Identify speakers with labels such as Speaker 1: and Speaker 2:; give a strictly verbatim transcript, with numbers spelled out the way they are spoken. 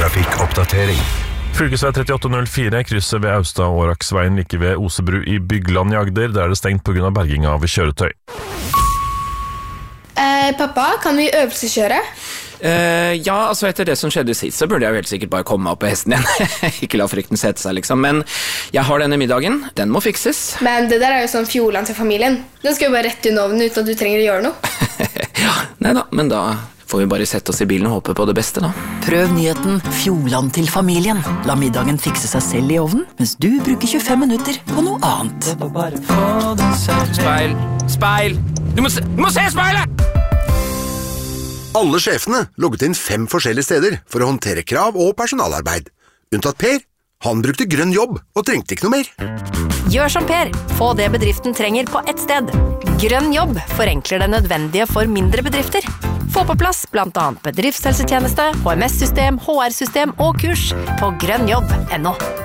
Speaker 1: trafikkoppdatering.
Speaker 2: Fylkesvei trettioåtte null fire, krysset ved Austad og Åraksveien like ved Osebru I Bygland I Agder. Der er det stengt på grunn av berging av kjøretøy.
Speaker 3: Eh, pappa, kan vi øvelseskjøre?
Speaker 4: Uh, ja, altså etter det som skjedde sist, så burde jeg jo helt sikkert bare komme opp på hesten igjen. Ikke la frykten sette seg, liksom. Men jeg har denne middagen. Den må fikses.
Speaker 3: Men det der er jo sånn fjolan til familien. Den skal jo bare rett I ovnen uten at du trenger å gjøre noe.
Speaker 4: Ja, neida, men da får vi bare sette oss I bilen og håpe på det beste, da.
Speaker 5: Prøv nyheten Fjolan til familien. La middagen fikse seg selv I ovnen, mens du bruker tjuefem minutter på noe annet.
Speaker 4: Speil, speil! Du må se, du må se speilet!
Speaker 1: Alle sjefene logget inn fem forskjellige steder for å håndtere krav og personalarbeid. Unntatt Per. Han brukte grønn jobb og trengte ikke noe mer.
Speaker 6: Gjør som Per. Få det bedriften trenger på ett sted. Grønn jobb forenkler det nødvendige for mindre bedrifter. Få på plass blant annet bedriftshelsetjeneste, H M S-system, H R-system og kurs på grønn jobb punktum no.